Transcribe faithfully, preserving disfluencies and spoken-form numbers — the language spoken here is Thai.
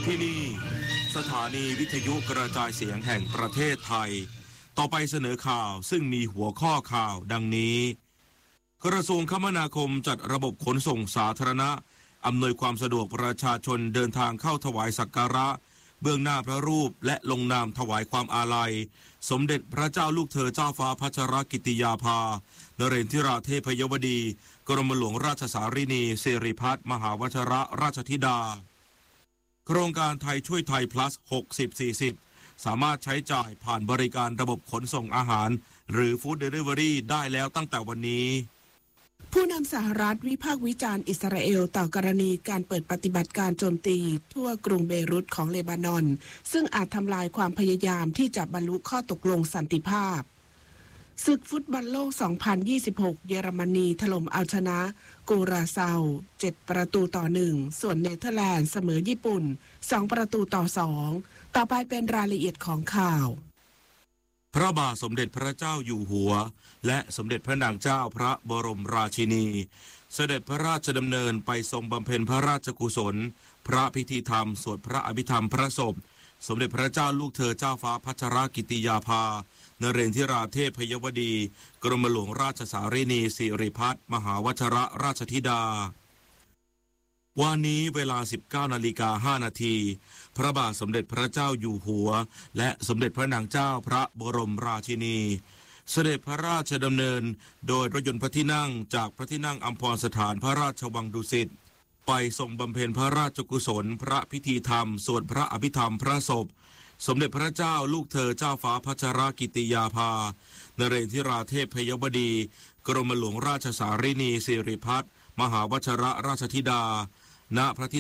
ที่นี่สถานีวิทยุกระจายเสียงแห่งประเทศไทยต่อไปเสนอข่าวซึ่งมีหัวข้อข่าวดังนี้กระทรวงคมนาคมจัดระบบขนส่งสาธารณะอำนวยความสะดวกประชาชนเดินทางเข้าถวายสักการะเบื้องหน้าพระรูปและลงนามถวายความอาลัยสมเด็จพระเจ้าลูกเธอเจ้าฟ้าพัชรกิติยาภานเรนทิราเทพยวดีกรมหลวงราชสารินีสิริพัฒน์มหาวชรราชธิดาโครงการไทยช่วยไทย plus หกสิบ สี่สิบ สามารถใช้จ่ายผ่านบริการระบบขนส่งอาหารหรือ Food Delivery ได้แล้วตั้งแต่วันนี้ผู้นำสหรัฐวิพากษ์วิจารณ์อิสราเอลต่อกรณีการเปิดปฏิบัติการโจมตีทั่วกรุงเบรุตของเลบานอนซึ่งอาจทำลายความพยายามที่จะบรรลุข้อตกลงสันติภาพศึกฟุตบอลโลก สองพันยี่สิบหก เยอรมนีถล่มเอาชนะกูราเซาเจ็ดประตูต่อหนึ่งส่วนเนเธอร์แลนด์เสมอญี่ปุ่นสองประตูต่อสองต่อไปเป็นรายละเอียดของข่าวพระบาทสมเด็จพระเจ้าอยู่หัวและสมเด็จพระนางเจ้าพระบรมราชินีเสด็จพระราชดำเนินไปทรงบำเพ็ญพระราชกุศลพระพิธีธรรมสวดพระอภิธรรมพระศพสมเด็จพระเจ้าลูกเธอเจ้าฟ้าพัชรกิติยาภานเรนทิราเทพยวดีกรมหลวงราชสารินีสิริพัฒน์มหาวชรราชธิดาวันนี้เวลา สิบเก้านาฬิกาห้านาทีพระบาทสมเด็จพระเจ้าอยู่หัวและสมเด็จพระนางเจ้าพระบรมราชินีเสด็จพระราชดำเนินโดยรถยนต์พระที่นั่งจากพระที่นั่งอัมพรสถานพระราชวังดุสิตไปทรงบำเพ็ญพระราชกุศลพระพิธีธรรมสวดพระอภิธรรมพระศพสมเด็จพระเจ้าลูกเธอเจ้าฟ้าพัชรกิติยาภานเรนทิราเทพยวดีกรมหลวงราชสารินีสิริพัฒน์มหาวชรราชธิดาณพระที่